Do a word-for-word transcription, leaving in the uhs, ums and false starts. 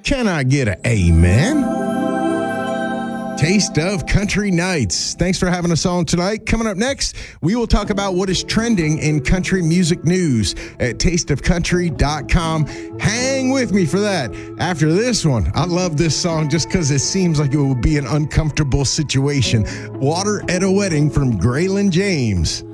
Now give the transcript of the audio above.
Can I get an amen? Taste of Country Nights. Thanks for having us on tonight. Coming up next, we will talk about what is trending in country music news at taste of country dot com. Hang with me for that. After this one, I love this song just because it seems like it will be an uncomfortable situation. Water at a Wedding from Graylin James.